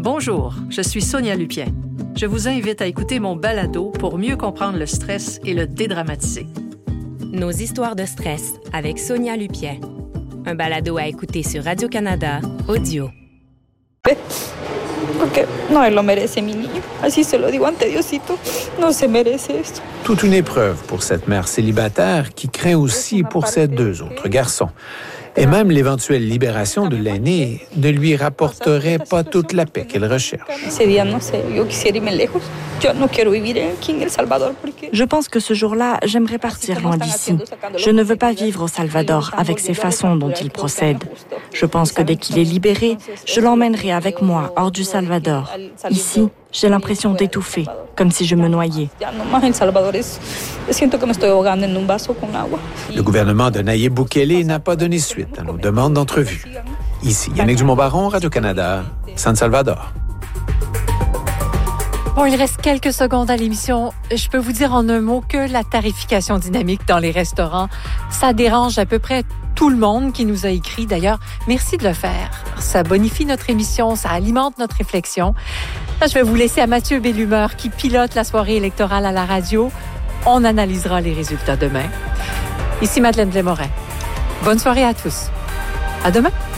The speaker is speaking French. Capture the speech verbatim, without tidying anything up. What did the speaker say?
Bonjour, je suis Sonia Lupien. Je vous invite à écouter mon balado pour mieux comprendre le stress et le dédramatiser. Nos histoires de stress avec Sonia Lupien. Un balado à écouter sur Radio-Canada Audio. Porque no él lo merece, mi niño. Así se lo digo ante Diosito. No se merece esto. Toute une épreuve pour cette mère célibataire qui craint aussi pour ses deux autres garçons. Et même l'éventuelle libération de l'aîné ne lui rapporterait pas toute la paix qu'elle recherche. Je pense que ce jour-là, j'aimerais partir loin d'ici. Je ne veux pas vivre au Salvador avec ces façons dont il procède. Je pense que dès qu'il est libéré, je l'emmènerai avec moi hors du Salvador. Ici, j'ai l'impression d'étouffer, comme si je me noyais. Le gouvernement de Nayib Bukele n'a pas donné suite à nos demandes d'entrevue. Ici, Yannick Dumont-Baron, Radio-Canada, San Salvador. Bon, il reste quelques secondes à l'émission. Je peux vous dire en un mot que la tarification dynamique dans les restaurants, ça dérange à peu près tout le monde qui nous a écrit. D'ailleurs, merci de le faire. Ça bonifie notre émission, ça alimente notre réflexion. Là, je vais vous laisser à Mathieu Bellumeur qui pilote la soirée électorale à la radio. On analysera les résultats demain. Ici Madeleine Desmorin. Bonne soirée à tous. À demain.